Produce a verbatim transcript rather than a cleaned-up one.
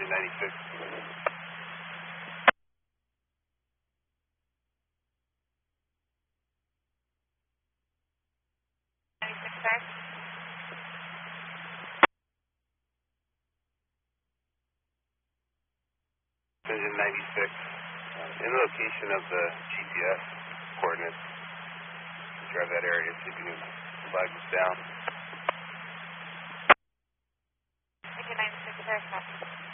ninety-six. ninety-six, sir. Engine ninety-six. Uh, in the location of the G P S coordinates. Drive that area so you can flag this down. Engine ninety-six, sir.